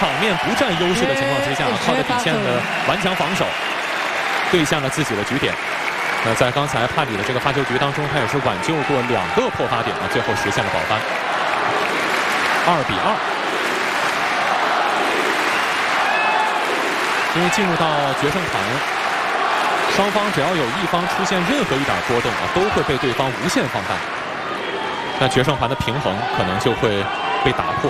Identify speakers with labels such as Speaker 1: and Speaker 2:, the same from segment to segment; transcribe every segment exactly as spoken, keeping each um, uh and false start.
Speaker 1: 场面不占优势的情况之下，靠着底线的顽强防守，对向了自己的局点。那在刚才帕里的这个发球局当中，他也是挽救过两个破发点啊，最后实现了保翻，二比二。因为进入到决胜盘，双方只要有一方出现任何一点波动啊，都会被对方无限放大。那决胜盘的平衡可能就会被打破。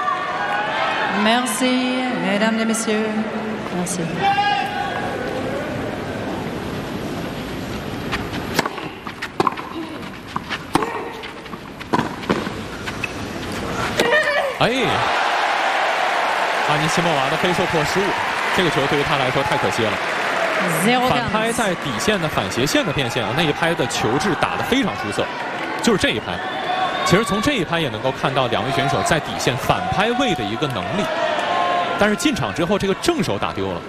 Speaker 2: Merci, mesdames et messieurs. Merci.
Speaker 1: 哎，阿尼西莫娃的非受迫失误，这个球对于他来说太可惜了。反拍在底线的反斜线的变线啊，那一拍的球质打得非常出色，就是这一拍。其实从这一拍也能够看到两位选手在底线反拍位的一个能力，但是进场之后这个正手打丢了。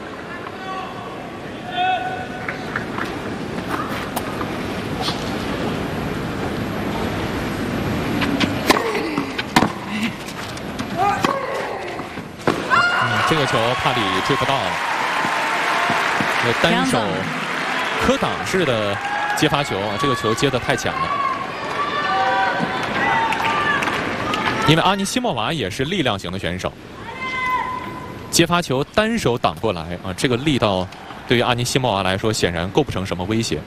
Speaker 1: 嗯，这个球帕里追不到了，那单手科挡式的接发球啊，这个球接得太强了。因为阿尼西莫娃也是力量型的选手，接发球单手挡过来啊，这个力道对于阿尼西莫娃来说显然构不成什么威胁。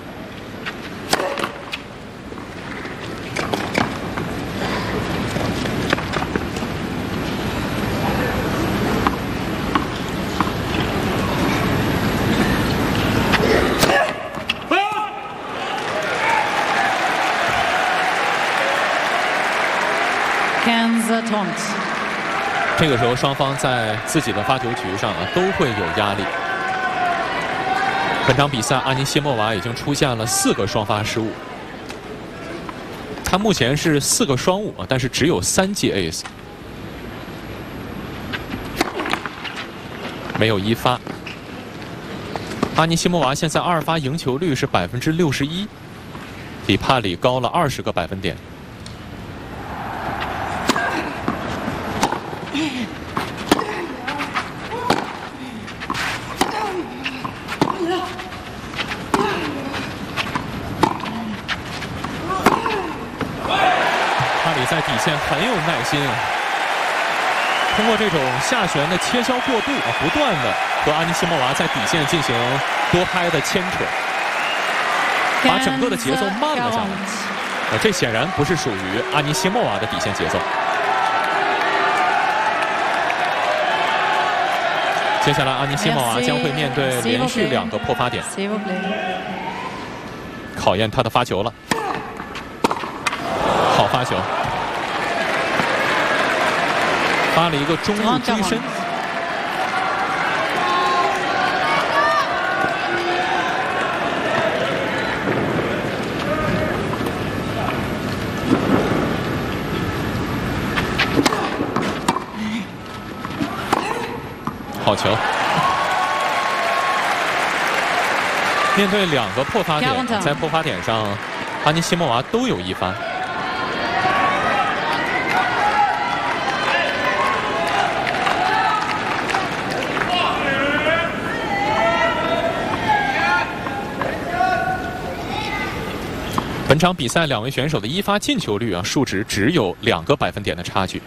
Speaker 1: 这个时候，双方在自己的发球局上啊都会有压力。本场比赛，阿尼西莫娃已经出现了四个双发失误，他目前是四个双误啊，但是只有三记 ace， 没有一发。阿尼西莫娃现在二发赢球率是百分之六十一，比帕里高了二十个百分点。在底线很有耐心啊，通过这种下旋的切削过渡啊，不断的和阿尼西莫娃在底线进行多拍的牵扯，把整个的节奏慢了下来。啊，这显然不是属于阿尼西莫娃的底线节奏。接下来，阿尼西莫娃将会面对连续两个破发点，考验他的发球了。好发球。发了一个中路追身，好球！面对两个破发点，在破发点上，阿尼西莫娃都有一发。本场比赛两位选手的一发进球率啊，数值只有两个百分点的差距。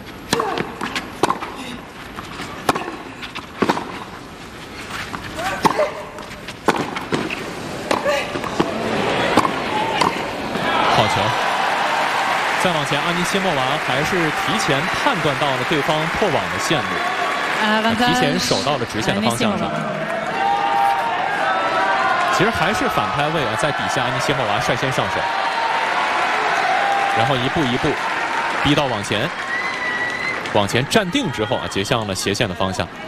Speaker 1: 好球！再往前，阿尼西莫娃还是提前判断到了对方破网的线路，提前守到了直线的方向上。其实还是反拍位啊，在底下阿尼西莫娃率先上手，然后一步一步逼到网前，往前站定之后啊，截向了斜线的方向。